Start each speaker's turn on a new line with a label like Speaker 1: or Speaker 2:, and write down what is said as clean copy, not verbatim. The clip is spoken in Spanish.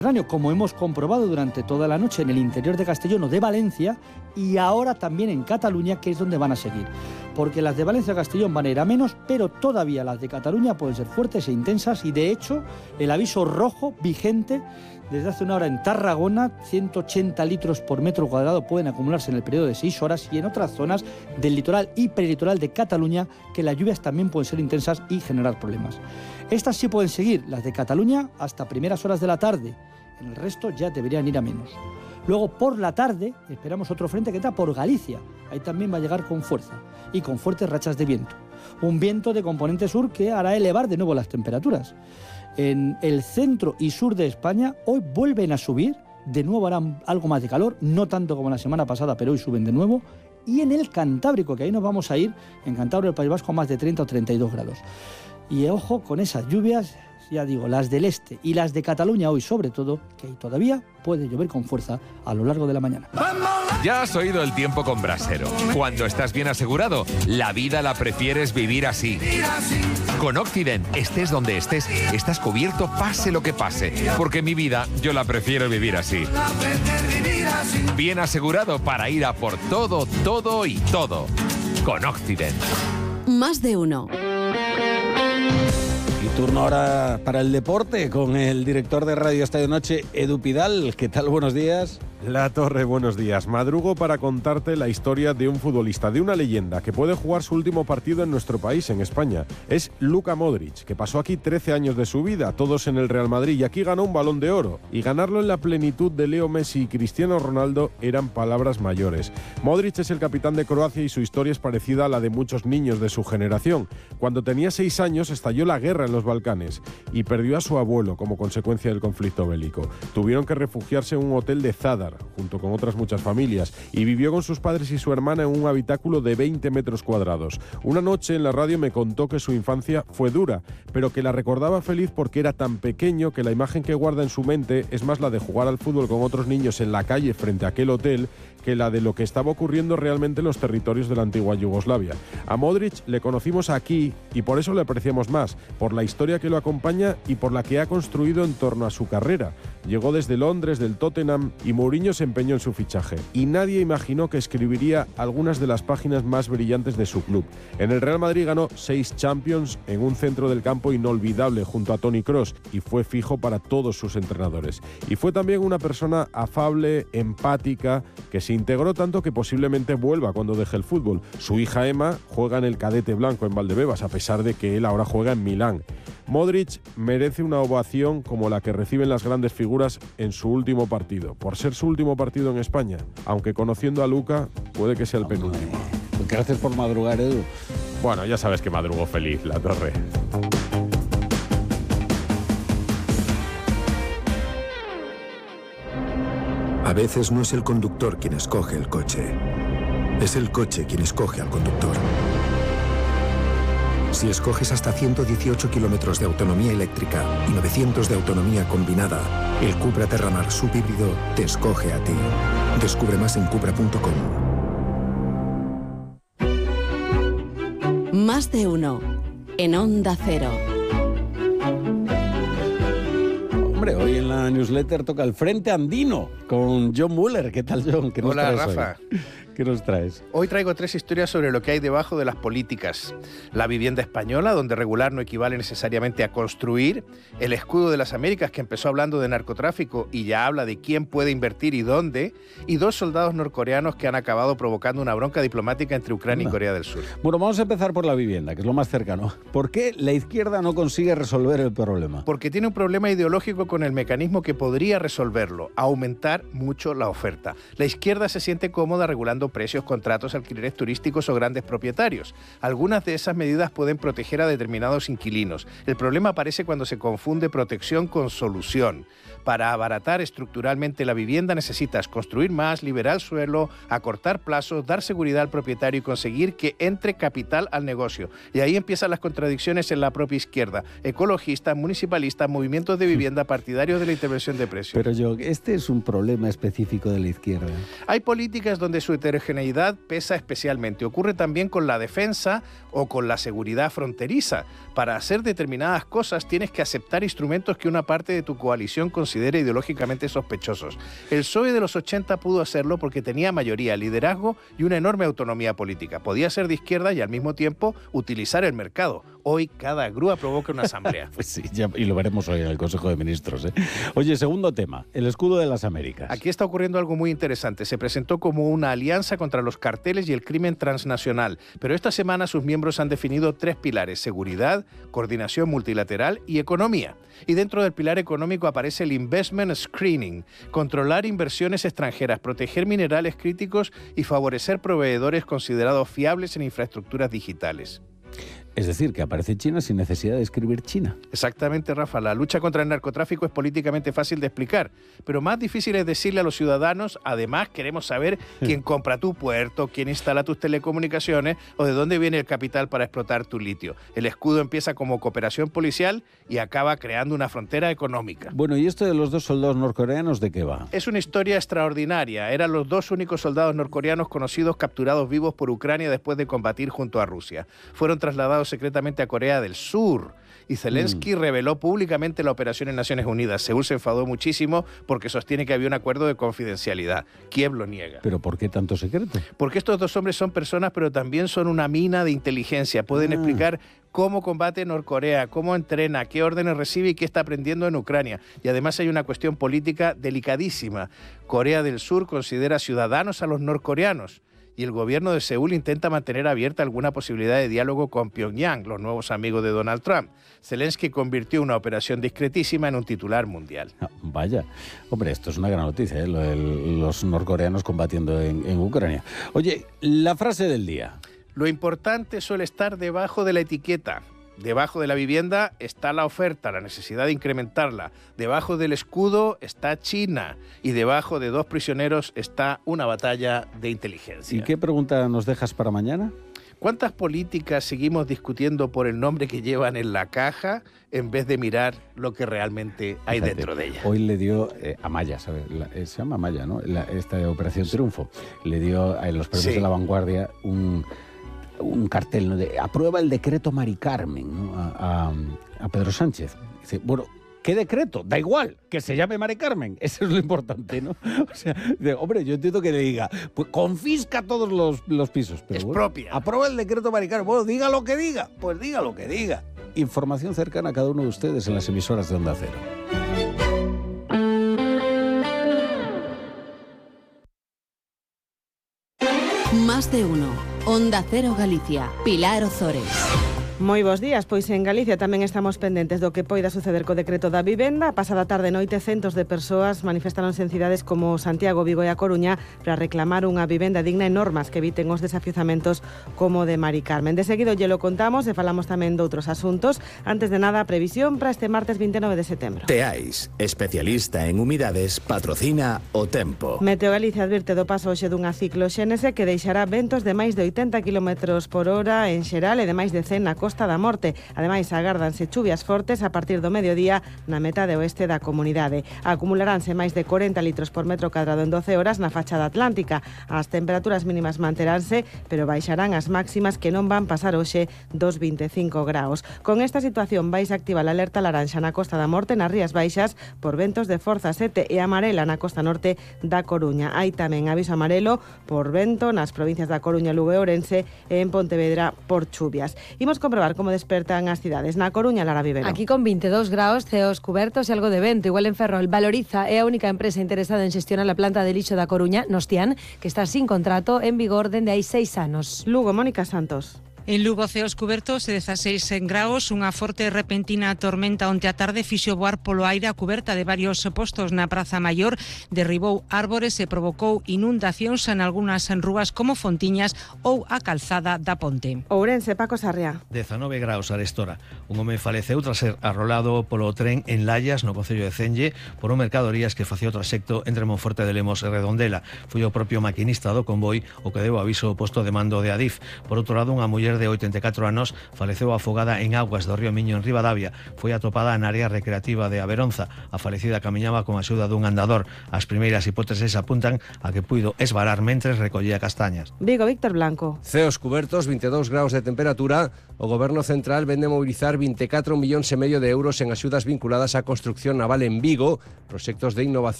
Speaker 1: como hemos comprobado durante toda la noche en el interior de Castellón o de Valencia, y ahora también en Cataluña, que es donde van a seguir. Porque las de Valencia o Castellón van a ir a menos, pero todavía las de Cataluña pueden ser fuertes e intensas, y de hecho el aviso rojo vigente desde hace una hora en Tarragona, 180 litros por metro cuadrado pueden acumularse en el periodo de 6 horas, y en otras zonas del litoral y perilitoral de Cataluña, que las lluvias también pueden ser intensas y generar problemas. Estas sí pueden seguir, las de Cataluña, hasta primeras horas de la tarde. En el resto ya deberían ir a menos. Luego, por la tarde, esperamos otro frente que está por Galicia. Ahí también va a llegar con fuerza y con fuertes rachas de viento. Un viento de componente sur que hará elevar de nuevo las temperaturas. En el centro y sur de España hoy vuelven a subir, de nuevo harán algo más de calor, no tanto como la semana pasada, pero hoy suben de nuevo. Y en el Cantábrico, que ahí nos vamos a ir, en Cantabria, el País Vasco, a más de 30 o 32 grados. Y ojo con esas lluvias, ya digo, las del este y las de Cataluña hoy sobre todo, que todavía puede llover con fuerza a lo largo de la mañana.
Speaker 2: Ya has oído el tiempo con Brasero. Cuando estás bien asegurado, la vida la prefieres vivir así. Con Occident, estés donde estés, estás cubierto pase lo que pase. Porque mi vida, yo la prefiero vivir así. Bien asegurado para ir a por todo, todo y todo. Con Occident.
Speaker 3: Más de uno.
Speaker 4: Y turno ahora para el deporte con el director de Radio Estadio Noche, Edu Pidal. ¿Qué tal? Buenos días.
Speaker 5: La Torre, buenos días. Madrugo para contarte la historia de un futbolista, de una leyenda, que puede jugar su último partido en nuestro país, en España. Es Luka Modric, que pasó aquí 13 años de su vida, todos en el Real Madrid, y aquí ganó un Balón de Oro. Y ganarlo en la plenitud de Leo Messi y Cristiano Ronaldo eran palabras mayores. Modric es el capitán de Croacia y su historia es parecida a la de muchos niños de su generación. Cuando tenía 6 años estalló la guerra en los Balcanes y perdió a su abuelo como consecuencia del conflicto bélico. Tuvieron que refugiarse en un hotel de Zadar, junto con otras muchas familias, y vivió con sus padres y su hermana en un habitáculo de 20 metros cuadrados. Una noche en la radio me contó que su infancia fue dura, pero que la recordaba feliz porque era tan pequeño que la imagen que guarda en su mente es más la de jugar al fútbol con otros niños en la calle frente a aquel hotel que la de lo que estaba ocurriendo realmente en los territorios de la antigua Yugoslavia. A Modric le conocimos aquí y por eso le apreciamos más, por la historia que lo acompaña y por la que ha construido en torno a su carrera. Llegó desde Londres, del Tottenham, y Mourinho se empeñó en su fichaje. Y nadie imaginó que escribiría algunas de las páginas más brillantes de su club. En el Real Madrid ganó 6 Champions en un centro del campo inolvidable junto a Toni Kroos y fue fijo para todos sus entrenadores. Y fue también una persona afable, empática, que se integró tanto que posiblemente vuelva cuando deje el fútbol. Su hija Emma juega en el Cadete Blanco en Valdebebas, a pesar de que él ahora juega en Milán. Modric merece una ovación como la que reciben las grandes figuras en su último partido, por ser su último partido en España, aunque conociendo a Luka puede que sea el penúltimo.
Speaker 4: Gracias por madrugar, Edu.
Speaker 5: Bueno, ya sabes que madrugo feliz, La Torre.
Speaker 6: A veces no es el conductor quien escoge el coche, es el coche quien escoge al conductor. Si escoges hasta 118 kilómetros de autonomía eléctrica y 900 de autonomía combinada, el Cupra Terramar subhíbrido te escoge a ti. Descubre más en cupra.com.
Speaker 3: Más de uno. En Onda Cero.
Speaker 4: Hombre, hoy en la newsletter toca el Frente Andino con John Muller. ¿Qué tal, John? ¿Qué nos
Speaker 7: Hola,
Speaker 4: traes
Speaker 7: Rafa.
Speaker 4: hoy? ¿Qué nos traes?
Speaker 7: Hoy traigo 3 historias sobre lo que hay debajo de las políticas. La vivienda española, donde regular no equivale necesariamente a construir. El escudo de las Américas, que empezó hablando de narcotráfico y ya habla de quién puede invertir y dónde. Y 2 soldados norcoreanos que han acabado provocando una bronca diplomática entre Ucrania y Corea del Sur.
Speaker 4: Bueno, vamos a empezar por la vivienda, que es lo más cercano. ¿Por qué la izquierda no consigue resolver el problema?
Speaker 7: Porque tiene un problema ideológico con el mecanismo que podría resolverlo, aumentar mucho la oferta. La izquierda se siente cómoda regulando precios, contratos, alquileres turísticos o grandes propietarios. Algunas de esas medidas pueden proteger a determinados inquilinos. El problema aparece cuando se confunde protección con solución. Para abaratar estructuralmente la vivienda necesitas construir más, liberar suelo, acortar plazos, dar seguridad al propietario y conseguir que entre capital al negocio. Y ahí empiezan las contradicciones en la propia izquierda. Ecologistas, municipalistas, movimientos de vivienda, partidarios de la intervención de precios.
Speaker 4: Pero yo, este es un problema específico de la izquierda.
Speaker 7: Hay políticas donde su heterogeneidad pesa especialmente. Ocurre también con la defensa o con la seguridad fronteriza. Para hacer determinadas cosas tienes que aceptar instrumentos que una parte de tu coalición considere ideológicamente sospechosos. El PSOE de los 80 pudo hacerlo porque tenía mayoría, liderazgo y una enorme autonomía política. Podía ser de izquierda y al mismo tiempo utilizar el mercado. Hoy cada grúa provoca una asamblea.
Speaker 4: Pues sí, y lo veremos hoy en el Consejo de Ministros, ¿eh? Oye, segundo tema, el escudo de las Américas.
Speaker 7: Aquí está ocurriendo algo muy interesante. Se presentó como una alianza contra los carteles y el crimen transnacional, pero esta semana sus miembros han definido 3 pilares: seguridad, coordinación multilateral y economía. Y dentro del pilar económico aparece el Investment Screening, controlar inversiones extranjeras, proteger minerales críticos y favorecer proveedores considerados fiables en infraestructuras digitales.
Speaker 4: Es decir, que aparece China sin necesidad de escribir China.
Speaker 7: Exactamente, Rafa. La lucha contra el narcotráfico es políticamente fácil de explicar, pero más difícil es decirle a los ciudadanos. Además, queremos saber quién compra tu puerto, quién instala tus telecomunicaciones o de dónde viene el capital para explotar tu litio. El escudo empieza como cooperación policial y acaba creando una frontera económica.
Speaker 4: Bueno, ¿y esto de los 2 soldados norcoreanos de qué va?
Speaker 7: Es una historia extraordinaria. Eran los 2 únicos soldados norcoreanos conocidos capturados vivos por Ucrania después de combatir junto a Rusia. Fueron trasladados secretamente a Corea del Sur y Zelensky reveló públicamente la operación en Naciones Unidas. Seúl se enfadó muchísimo porque sostiene que había un acuerdo de confidencialidad. Kiev lo niega.
Speaker 4: ¿Pero por qué tanto secreto?
Speaker 7: Porque estos 2 hombres son personas, pero también son una mina de inteligencia. Pueden explicar cómo combate Norcorea, cómo entrena, qué órdenes recibe y qué está aprendiendo en Ucrania. Y además hay una cuestión política delicadísima. Corea del Sur considera ciudadanos a los norcoreanos y el gobierno de Seúl intenta mantener abierta alguna posibilidad de diálogo con Pyongyang, los nuevos amigos de Donald Trump. Zelensky convirtió una operación discretísima en un titular mundial.
Speaker 4: Vaya, hombre, esto es una gran noticia, ¿eh? Lo de los norcoreanos combatiendo en Ucrania. Oye, la frase del día.
Speaker 7: Lo importante suele estar debajo de la etiqueta. Debajo de la vivienda está la oferta, la necesidad de incrementarla. Debajo del escudo está China. Y debajo de 2 prisioneros está una batalla de inteligencia.
Speaker 4: ¿Y qué pregunta nos dejas para mañana?
Speaker 7: ¿Cuántas políticas seguimos discutiendo por el nombre que llevan en la caja en vez de mirar lo que realmente hay dentro de ella?
Speaker 4: Hoy le dio a Maya, ¿sabes? Se llama Maya, ¿no? Esta Operación Triunfo. Le dio en los premios de La Vanguardia un cartel, ¿no?, de aprueba el decreto Mari Carmen, ¿no?, a Pedro Sánchez. Dice, bueno, ¿qué decreto? Da igual, que se llame Mari Carmen. Eso es lo importante, ¿no? O sea, hombre, yo entiendo que le diga, pues confisca todos los pisos. Pero
Speaker 7: expropia.
Speaker 4: Aprueba el decreto Mari Carmen. Bueno, diga lo que diga. Pues diga lo que diga. Información cercana a cada uno de ustedes en las emisoras de Onda Cero.
Speaker 3: Más de uno. Onda Cero Galicia. Pilar Ozores.
Speaker 8: Moi bons días, pois en Galicia tamén estamos pendentes do que poida suceder co decreto da vivenda. A pasada tarde e noite centos de persoas manifestaronse en cidades como Santiago, Vigo e A Coruña para reclamar unha vivenda digna e normas que eviten os desafiuzamentos como de Mari Carmen. De seguido lle lo contamos e falamos tamén de outros asuntos. Antes de nada, a previsión para este martes 29 de setembro.
Speaker 9: Teais, especialista en humidades, patrocina o tempo.
Speaker 8: Meteo Galicia advirte do paso hoxe dunha cicloxénese que deixará ventos de máis de 80 km por hora en xeral e de máis de 100 na Costa da Morte. Ademais, agárdanse chuvias fortes a partir do mediodía na metade oeste da comunidade. Acumularánse máis de 40 litros por metro cadrado en 12 horas na fachada atlántica. As temperaturas mínimas manteránse, pero baixarán as máximas que non van pasar hoxe dos 25 graus. Con esta situación vais a activar a alerta laranxa na Costa da Morte, nas Rías Baixas, por ventos de forza 7 e amarela na costa norte da Coruña. Hai tamén aviso amarelo por vento nas provincias da Coruña, Lugo e Ourense e en Pontevedra por chuvias. Imos comprobar como despertan as cidades. Na Coruña, Lara Vivero.
Speaker 10: Aquí con 22 graus, ceos cubertos e algo de vento. Igual en Ferrol, Valoriza é a única empresa interesada en xestionar a planta de lixo da Coruña, Nostian, que está sin contrato en vigor dende hai 6 anos.
Speaker 8: Lugo, Mónica Santos.
Speaker 11: En Lugo, ceos cubertos e 16 graus, unha forte e repentina tormenta onte a tarde fixo voar polo aire a cuberta de varios postos na Praza Maior, derribou árbores e provocou inundacións en algunhas rúas como Fontiñas ou a calzada da Ponte.
Speaker 8: Ourense, Paco Sarria.
Speaker 12: 19 graus a restora. Un home faleceu tras ser arrolado polo tren en Layas, no concello de Cenlle, por un mercadorías que facía o trasecto entre Monforte de Lemos e Redondela. Foi o propio maquinista do convoi o que deu aviso ao posto de mando de Adif. Por outro lado, unha muller muller de 84 anos faleceu afogada en augas do río Miño en Ribadavia. Foi atopada na área recreativa de Averonza. A falecida camiñaba con a axuda dun andador. As primeiras hipóteses apuntan a que puido esvarar mentres recollía castañas.
Speaker 8: Vigo, Víctor Blanco.
Speaker 13: Ceos cubertos, 22 graus de temperatura. O Goberno Central vende mobilizar 24,5 millóns de euros en axudas vinculadas á construcción naval en Vigo, proxectos de innovación